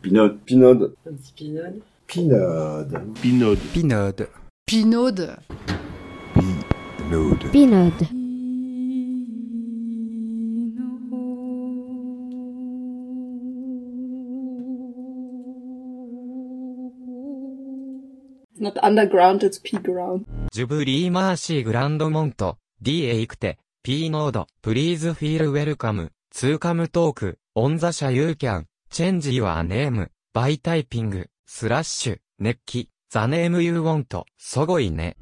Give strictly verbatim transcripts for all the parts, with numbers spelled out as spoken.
Pinode. Pinode. Un petit pinode. Pinode. Pinode. Pinode. Pinode. Pinode. Pinode. It's not underground, it's P-ground. ジュブリーマーシーグランドモント、D エイクテ、P ノード、プリーズフィールウェルカム、ツーカムトーク、オンザ社ユーキャン、チェンジユアネーム、バイタイピング、スラッシュ、熱気、ザネームユーウォント、そごいね。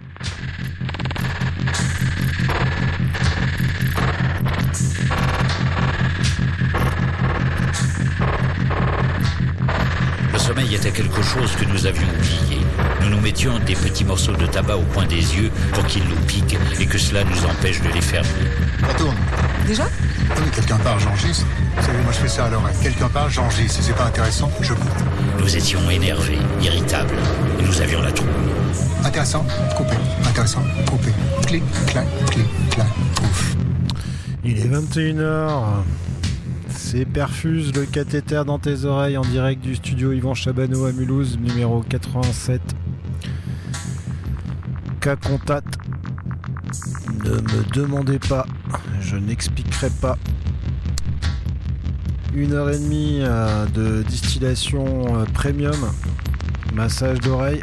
Le sommeil était quelque chose que nous avions oublié. Nous nous mettions des petits morceaux de tabac au coin des yeux pour qu'ils nous piquent et que cela nous empêche de les fermer. Ça tourne. Déjà? Oui, quelqu'un parle, j'enregistre. Vous savez, moi je fais ça à l'oreille. Quelqu'un parle, j'enregistre. Si c'est pas intéressant, je coupe. Nous étions énervés, irritables, et nous avions la trouille. Intéressant, coupé. Intéressant, coupé. Clic, clac, clic, clac, ouf. Il est vingt et une heures. C'est Perfuse, le cathéter dans tes oreilles en direct du studio Yvan Chabanot à Mulhouse, numéro quatre-vingt-sept. Cas contact. Ne me demandez pas, je n'expliquerai pas. Une heure et demie euh, de distillation euh, premium, massage d'oreilles.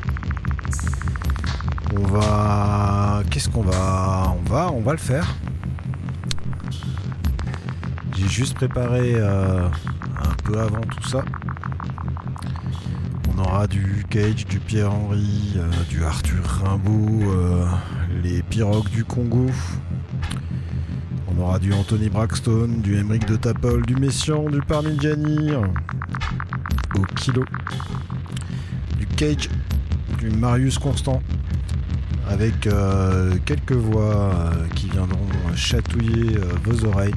On va... Qu'est-ce qu'on va... On va, on va le faire. J'ai juste préparé euh, un peu avant tout ça. On aura du Cage, du Pierre-Henry, euh, du Arthur Rimbaud, euh, les Pirogues du Congo. On aura du Anthony Braxton, du Emeric de Tapol, du Messiaen, du Parmigiani, au kilo. Du Cage, du Marius Constant, avec euh, quelques voix euh, qui viendront chatouiller euh, vos oreilles.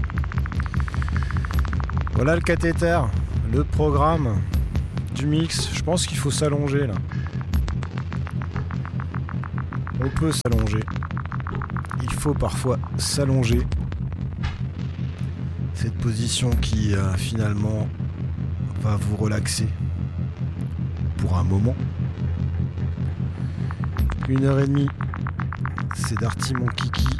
Voilà le cathéter, le programme du mix. Je pense qu'il faut s'allonger là. On peut s'allonger. Il faut parfois s'allonger. Cette position qui euh, finalement va vous relaxer pour un moment. Une heure et demie, c'est Darty mon kiki.